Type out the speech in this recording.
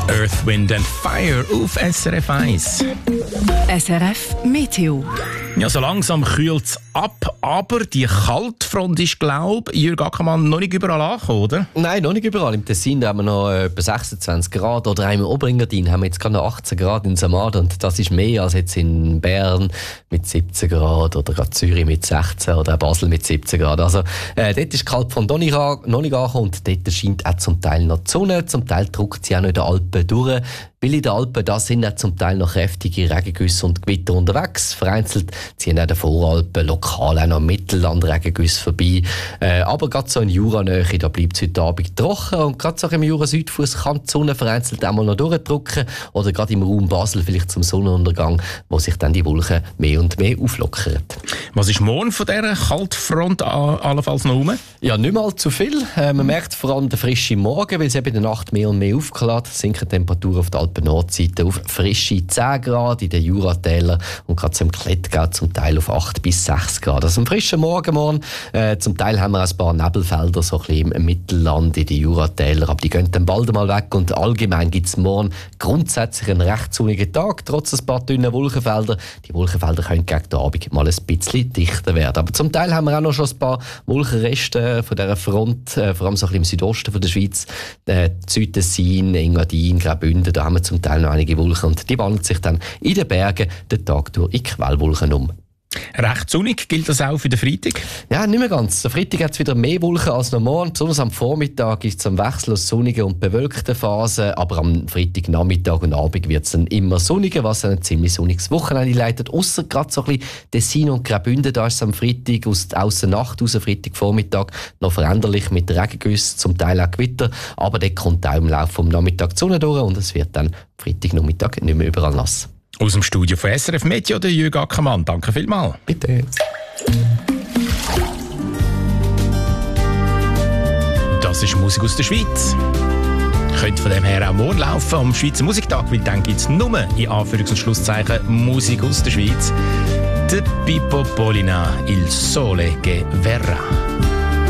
Earth, Wind and Fire auf SRF 1. SRF Meteo. Ja, so langsam kühlt es ab, aber die Kaltfront ist, glaube ich, Jürg Ackermann, noch nicht überall angekommen, oder? Nein, noch nicht überall. Im Tessin haben wir noch etwa 26 Grad oder im Oberengadin haben wir jetzt gerade noch 18 Grad in Samad und das ist mehr als jetzt in Bern mit 17 Grad oder gerade Zürich mit 16 oder auch Basel mit 17 Grad. Also dort ist die Kaltfront noch nicht angekommen und dort scheint auch zum Teil noch die Sonne, zum Teil drückt sie auch noch in den Alpen durch. Weil in den Alpen da sind auch zum Teil noch kräftige Regengüsse und Gewitter unterwegs. Vereinzelt ziehen auch in den Voralpen lokal auch noch Mittellandregengüsse vorbei. Aber gerade so in Juranähe, da bleibt es heute Abend trocken. Und gerade so im Jura-Südfuss kann die Sonne vereinzelt auch mal noch durchdrücken. Oder gerade im Raum Basel vielleicht zum Sonnenuntergang, wo sich dann die Wolken mehr und mehr auflockern. Was ist morgen von dieser Kaltfront allenfalls noch rum? Ja, nicht mal zu viel. Man merkt vor allem den frischen Morgen, weil es eben in der Nacht mehr und mehr aufgeladen, sinken Temperaturen auf der Alpen-Nordseite auf frische 10 Grad in den Juratälern und gerade zum Klettgau zum Teil auf 8 bis 6 Grad. Also ein frischer Morgen. Zum Teil haben wir auch ein paar Nebelfelder so ein bisschen im Mittelland in den Juratälern, aber die gehen dann bald mal weg und allgemein gibt es morgen grundsätzlich einen recht sonnigen Tag, trotz ein paar dünnen Wolkenfelder. Die Wolkenfelder können gegen den Abend mal ein bisschen dichter werden. Aber zum Teil haben wir auch noch schon ein paar Wolkenreste von dieser Front, vor allem so ein bisschen im Südosten von der Schweiz, Südtessin, Engadin, Graubünden, da haben wir zum Teil noch einige Wolken und die wandeln sich dann in den Bergen den Tag durch in Quellwolken um. Recht sonnig, gilt das auch für den Freitag? Ja, nicht mehr ganz. Am Freitag hat es wieder mehr Wolken als normal. Besonders am Vormittag ist es am Wechsel aus sonnigen und bewölkten Phasen. Aber am Freitagnachmittag und Abend wird es dann immer sonniger, was ein ziemlich sonniges Wochenende leitet. Ausser gerade so ein bisschen Tessin und Graubünden, da ist es am Freitag aus der Nacht raus, Freitagvormittag, noch veränderlich mit Regengüssen, zum Teil auch Gewitter. Aber der kommt auch im Laufe des Nachmittags die Sonne durch und es wird dann Freitagnachmittag nicht mehr überall nass. Aus dem Studio von SRF Meteo, der Jürg Ackermann. Danke vielmals. Bitte. Das ist Musik aus der Schweiz. Könnte von dem her auch morgen laufen am Schweizer Musiktag, weil dann gibt es nur, in Anführungs- und Schlusszeichen, Musik aus der Schweiz. Der Pippo Polina, Il Sole che verrà.